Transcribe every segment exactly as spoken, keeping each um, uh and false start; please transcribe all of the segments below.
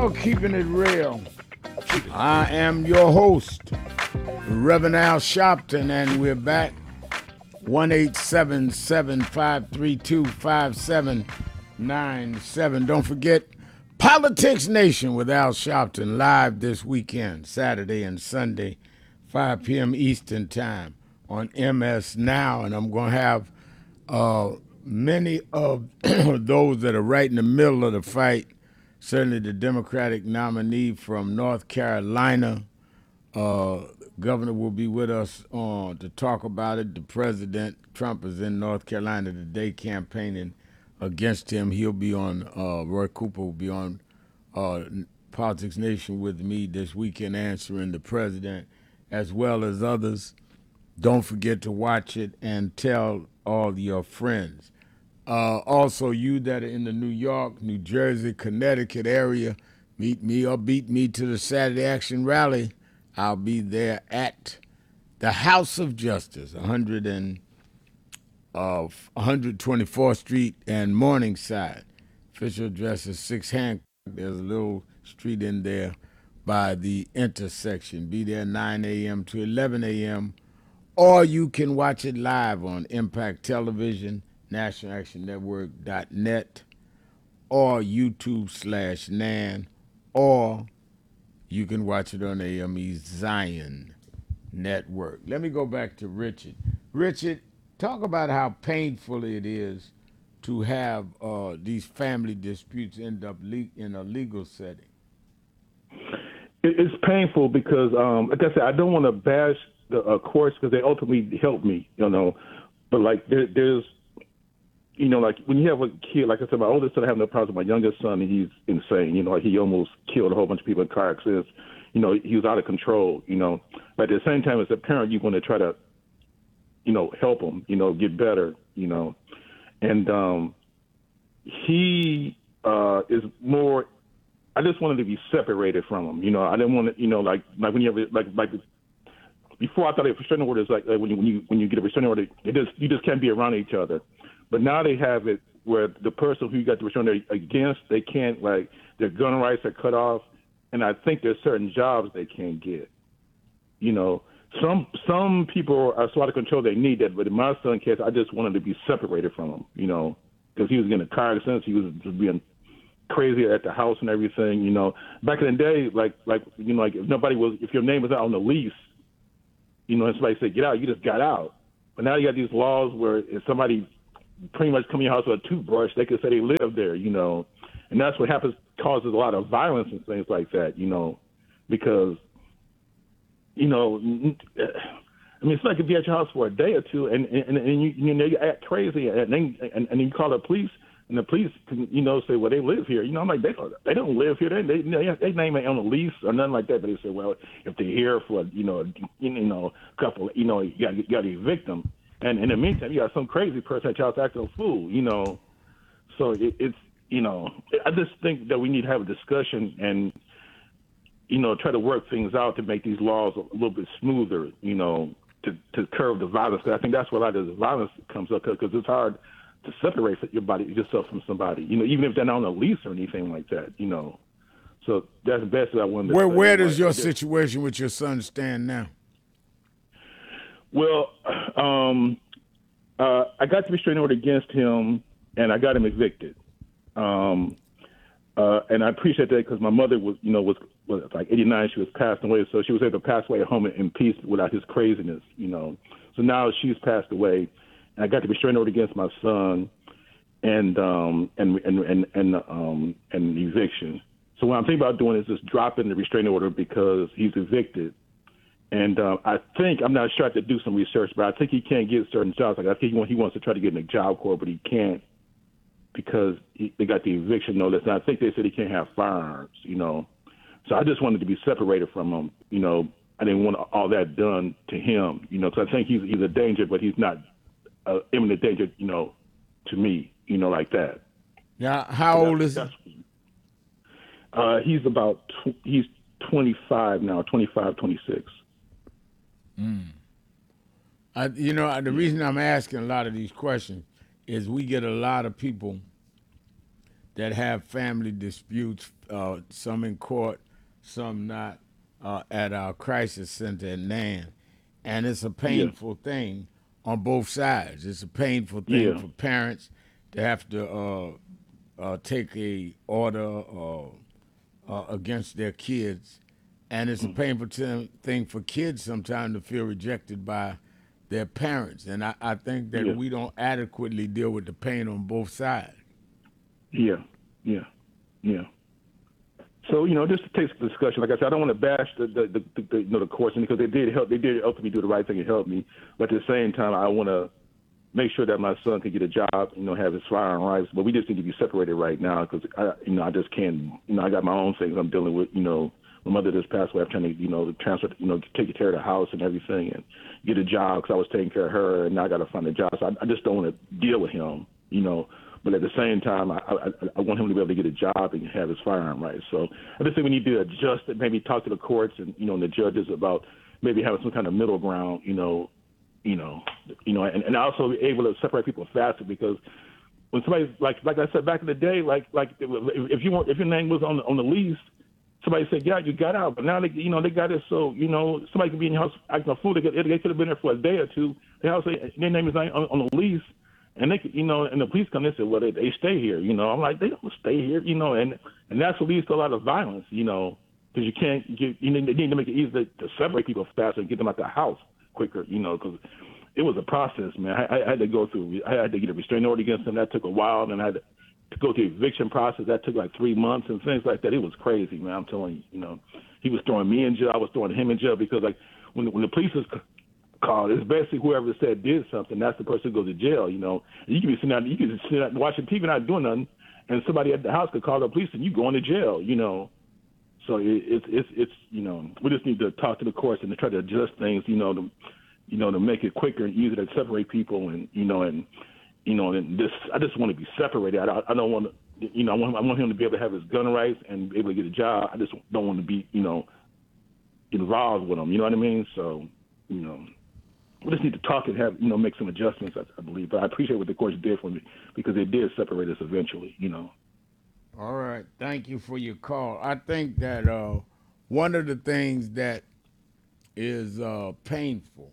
Well, keeping it real. I am your host, Reverend Al Sharpton, and we're back. one eight seven seven, five three two, five seven nine seven. Don't forget, Politics Nation with Al Sharpton live this weekend, Saturday and Sunday, five p.m. Eastern Time on M S Now. And I'm going to have uh, many of those that are right in the middle of the fight. Certainly the Democratic nominee from North Carolina, uh, governor will be with us uh, to talk about it. The president, Trump, is in North Carolina today campaigning against him. He'll be on, uh, Roy Cooper will be on uh, Politics Nation with me this weekend answering the president as well as others. Don't forget to watch it and tell all your friends. Uh, also, you that are in the New York, New Jersey, Connecticut area, meet me or beat me to the Saturday Action Rally. I'll be there at the House of Justice, one hundred and, uh, one twenty-fourth Street and Morningside. Official address is six Hancock. There's a little street in there by the intersection. Be there nine a.m. to eleven a.m. Or you can watch it live on Impact Television, national action network dot net, or YouTube slash Nan, or you can watch it on A M E Zion Network. Let me go back to Richard. Richard, talk about how painful it is to have uh, these family disputes end up le- in a legal setting. It, it's painful because, um, like I said, I don't want to bash the uh, courts because they ultimately help me, you know. But like there, there's, you know, like when you have a kid, like I said, my oldest son, I have no problems with my youngest son, and he's insane. You know, he almost killed a whole bunch of people in car accidents. You know, he was out of control. You know, but at the same time, as a parent, you want to try to, you know, help him. You know, get better. You know, and um, he uh, is more. I just wanted to be separated from him. You know, I didn't want to. You know, like like when you ever like like. Before I thought a restraining order is like, like when you when you when you get a restraining order, it just you just can't be around each other. But now they have it where the person who you got the restraining order against, they can't, like, their gun rights are cut off, and I think there's certain jobs they can't get. You know, some some people are so out of control they need that, but in my son's case, I just wanted to be separated from him. You know, because he was getting a car accidents, he was just being crazy at the house and everything. You know, back in the day, like like you know, like if nobody was, if your name was out on the lease. You know, and somebody said, get out, you just got out. But now you got these laws where if somebody pretty much come in your house with a toothbrush, they can say they live there, you know. And that's what happens, causes a lot of violence and things like that, you know, because, you know, I mean, it's like if you're at your house for a day or two and, and, and you, you know, you act crazy and then and, and you call the police and the police can, you know, say, well, they live here. You know, I'm like, they don't, they don't live here. They, they, they name it on a lease or nothing like that. But they say, well, if they're here for, you know, you know, a couple, you know, you got, you got to evict them. And in the meantime, you got some crazy person at your house acting a fool, you know. So it, it's, you know, I just think that we need to have a discussion and, you know, try to work things out to make these laws a little bit smoother, you know, to, to curb the violence. Because I think that's where a lot of the violence comes up because it's hard to separate your body yourself from somebody, you know, even if they're not on a lease or anything like that, you know. So that's the best that I wanted to Where say. where does Like, your just, situation with your son stand now? Well, um, uh, I got the restraining order against him, and I got him evicted. Um, uh, and I appreciate that because my mother was, you know, was, was like eighty-nine. She was passing away, so she was able to pass away at home in peace without his craziness, you know. So now she's passed away. And I got the restraining order against my son, and um and and and and um and eviction. So what I'm thinking about doing is just dropping the restraining order because he's evicted. And uh, I think I'm not sure I have to do some research, but I think he can't get certain jobs. Like I think he, want, he wants to try to get in the Job Corps, but he can't because he, they got the eviction notice. And I think they said he can't have firearms. You know, so I just wanted to be separated from him. You know, I didn't want all that done to him. You know, because I think he's he's a danger, but he's not. Uh, imminent danger, you know, to me, you know, like that. Now, how So old is he? Uh, he's about, tw- he's twenty-five now, twenty-five, twenty-six. Mm. I, you know, the reason I'm asking a lot of these questions is we get a lot of people that have family disputes, uh, some in court, some not, uh, at our crisis center in Nan. And it's a Yeah. painful thing on both sides. It's a painful thing Yeah. for parents to have to uh, uh, take a order uh, uh, against their kids. And it's a Mm. painful t- thing for kids sometimes to feel rejected by their parents. And I, I think that Yeah. we don't adequately deal with the pain on both sides. Yeah. Yeah. Yeah. So, you know, just to take some discussion, like I said, I don't want to bash the, the, the, the, the you know, the courts because they did help. They did ultimately do the right thing and help me. But at the same time, I want to make sure that my son can get a job, you know, have his firearm rights. But we just need to be separated right now because, I, you know, I just can't, you know, I got my own things I'm dealing with, you know. My mother just passed away. I'm trying to, you know, transfer, you know, take care of the house and everything and get a job because I was taking care of her and now I got to find a job. So I, I just don't want to deal with him, you know. But at the same time, I, I, I want him to be able to get a job and have his firearm rights. So I just think we need to adjust it, maybe talk to the courts and, you know, and the judges about maybe having some kind of middle ground, you know, you know, you know, and, and also be able to separate people faster because when somebody like like I said back in the day, like like if, if you want if your name was on the, on the lease, somebody said, yeah, you got out, but now they you know they got it so you know somebody could be in your house acting a fool. They could, they could have been there for a day or two. They house their name is on, on the lease. And they, could, you know, and the police come in and say, well, they, they stay here, you know. I'm like, they don't stay here, you know, and and that's what leads to a lot of violence, you know, because you can't get, you need, they need to make it easier to, to separate people faster and get them out the house quicker, you know, because it was a process, man. I, I had to go through, I had to get a restraining order against them. That took a while, and I had to, to go through the eviction process. That took like three months and things like that. It was crazy, man. I'm telling you, you know, he was throwing me in jail. I was throwing him in jail because, like, when when the police was called. It's basically whoever said did something. That's the person who goes to jail. You know, you can be sitting out, you can sit out watching T V, not doing nothing, and somebody at the house could call the police and you going to jail. You know, so it, it's it's it's you know we just need to talk to the courts and to try to adjust things. You know, to you know to make it quicker and easier to separate people and you know and you know and this I just want to be separated. I, I don't want to. You know, I want, I want him to be able to have his gun rights and be able to get a job. I just don't want to be, you know, involved with him. You know what I mean? So, you know. We just need to talk and have, you know, make some adjustments, I, I believe. But I appreciate what the courts did for me because they did separate us eventually, you know. All right. Thank you for your call. I think that uh, one of the things that is uh, painful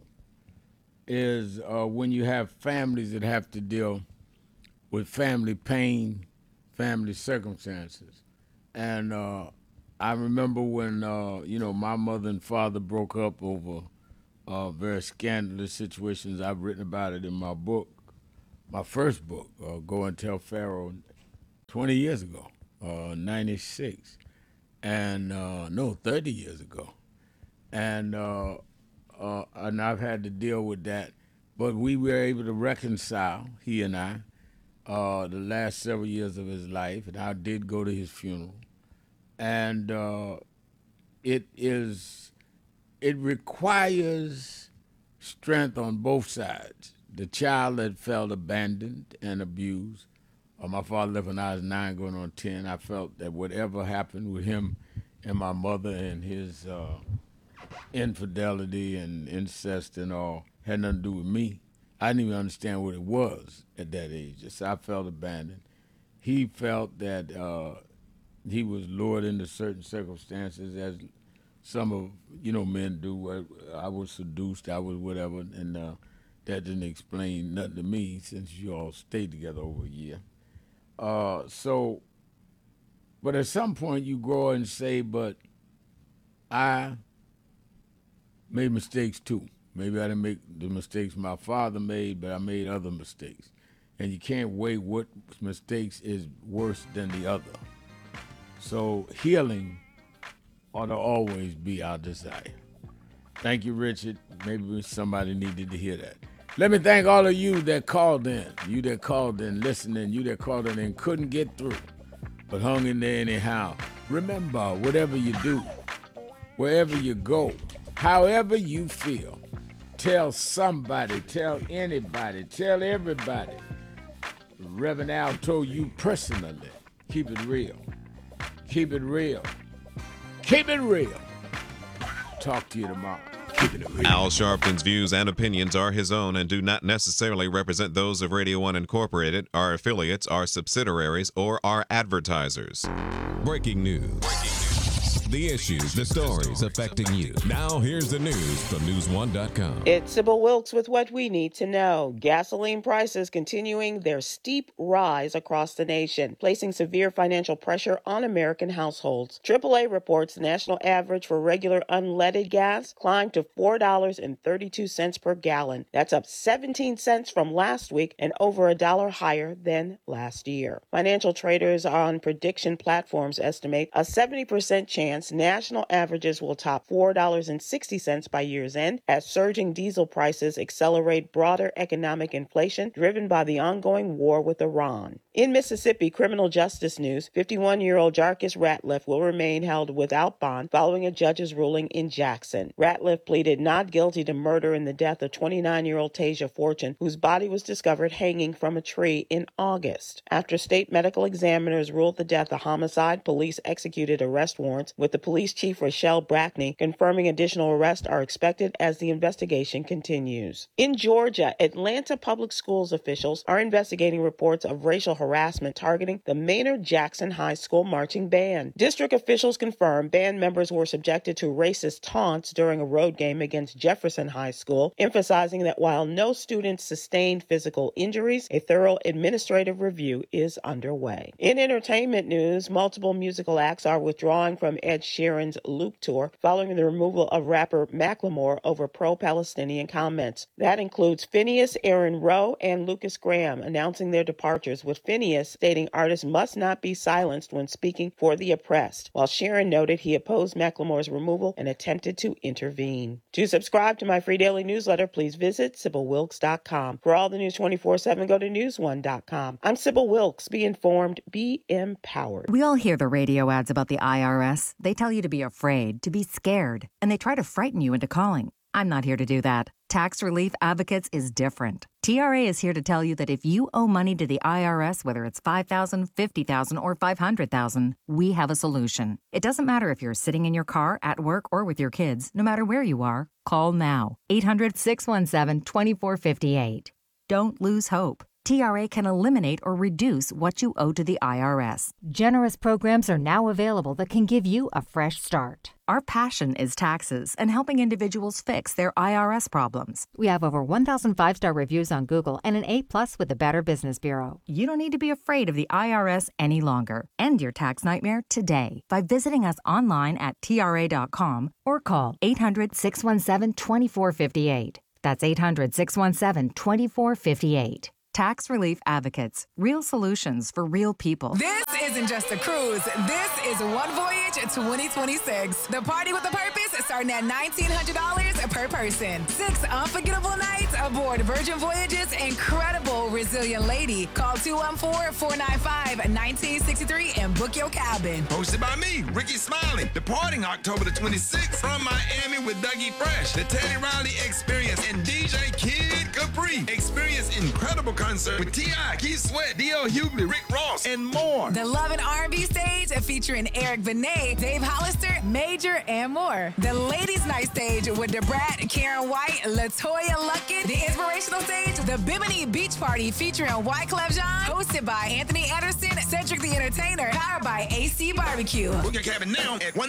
is uh, when you have families that have to deal with family pain, family circumstances. And uh, I remember when, uh, you know, my mother and father broke up over uh, very scandalous situations. I've written about it in my book, my first book, uh, Go and Tell Pharaoh, twenty years ago, uh, ninety-six. And, uh, no, thirty years ago. And, uh, uh, and I've had to deal with that. But we were able to reconcile, he and I, uh, the last several years of his life. And I did go to his funeral. And uh, it is it requires strength on both sides. The child that felt abandoned and abused. Uh, my father left when I was nine, going on ten. I felt that whatever happened with him and my mother and his uh, infidelity and incest and all had nothing to do with me. I didn't even understand what it was at that age. So I felt abandoned. He felt that uh, he was lured into certain circumstances as some of you know men do. I was seduced. I was whatever, and uh, that didn't explain nothing to me since you all stayed together over a year. Uh, so, but at some point you grow and say, "But I made mistakes too. Maybe I didn't make the mistakes my father made, but I made other mistakes." And you can't weigh what mistakes is worse than the other. So healing ought to always be our desire. Thank you, Richard. Maybe somebody needed to hear that. Let me thank all of you that called in, you that called in, listening, you that called in and couldn't get through, but hung in there anyhow. Remember, whatever you do, wherever you go, however you feel, tell somebody, tell anybody, tell everybody. Reverend Al told you personally, keep it real. Keep it real. Keep it real. Talk to you tomorrow. Al Sharpton's views and opinions are his own and do not necessarily represent those of Radio One Incorporated, our affiliates, our subsidiaries, or our advertisers. Breaking news. Breaking news. The issues, the stories affecting you. Now here's the news from news one dot com. It's Sybil Wilkes with what we need to know. Gasoline prices continuing their steep rise across the nation, placing severe financial pressure on American households. triple A reports the national average for regular unleaded gas climbed to four dollars and thirty-two cents per gallon. That's up seventeen cents from last week and over a dollar higher than last year. Financial traders on prediction platforms estimate a seventy percent chance national averages will top four dollars and sixty cents by year's end as surging diesel prices accelerate broader economic inflation driven by the ongoing war with Iran. In Mississippi, criminal justice news, fifty-one-year-old Jarquez Ratliff will remain held without bond following a judge's ruling in Jackson. Ratliff pleaded not guilty to murder in the death of twenty-nine-year-old Tasia Fortune, whose body was discovered hanging from a tree in August. After state medical examiners ruled the death a homicide, police executed arrest warrants, with the police chief Rochelle Brackney confirming additional arrests are expected as the investigation continues. In Georgia, Atlanta Public Schools officials are investigating reports of racial harassment targeting the Maynard Jackson High School marching band. District officials confirm band members were subjected to racist taunts during a road game against Jefferson High School, emphasizing that while no students sustained physical injuries, a thorough administrative review is underway. In entertainment news, multiple musical acts are withdrawing from Ed Sheeran's Loop Tour following the removal of rapper Macklemore over pro-Palestinian comments. That includes Phineas Aaron Rowe and Lucas Graham announcing their departures, with Phineas stating artists must not be silenced when speaking for the oppressed, while Sheeran noted he opposed Macklemore's removal and attempted to intervene. To subscribe to my free daily newsletter, please visit Sybil Wilkes dot com. For all the news twenty-four seven, go to news one dot com. I'm Sybil Wilkes. Be informed, be empowered. We all hear the radio ads about the I R S. They tell you to be afraid, to be scared, and they try to frighten you into calling. I'm not here to do that. Tax Relief Advocates is different. T R A is here to tell you that if you owe money to the I R S, whether it's five thousand dollars, fifty thousand dollars, or five hundred thousand dollars, we have a solution. It doesn't matter if you're sitting in your car, at work, or with your kids. No matter where you are, call now. eight hundred, six one seven, two four five eight. Don't lose hope. T R A can eliminate or reduce what you owe to the I R S. Generous programs are now available that can give you a fresh start. Our passion is taxes and helping individuals fix their I R S problems. We have over one thousand five-star reviews on Google and an A plus with the Better Business Bureau. You don't need to be afraid of the I R S any longer. End your tax nightmare today by visiting us online at T R A dot com or call eight hundred, six one seven, two four five eight. That's eight hundred, six one seven, two four five eight. Tax Relief Advocates. Real solutions for real people. This isn't just a cruise. This is One Voyage twenty twenty-six. The party with a purpose starting at nineteen hundred dollars per person. Six unforgettable nights aboard Virgin Voyage's incredible Resilient Lady. Call two one four, four nine five, one nine six three and book your cabin. Hosted by me, Ricky Smiley. Departing October the twenty-sixth from Miami with Dougie Fresh, the Teddy Riley Experience, and D J Kid Capri. Experience incredible concert with T I, Keith Sweat, D L Hughley, Rick Ross, and more. The Love and R and B stage featuring Eric Benet, Dave Hollister, Major, and more. The Ladies Night stage with DeBrat, Karen White, LaToya Luckett. The inspirational stage, the Bimini Beach Party featuring Wyclef Jean, hosted by Anthony Anderson, Cedric the Entertainer, powered by A C Barbecue. Book your cabin now at one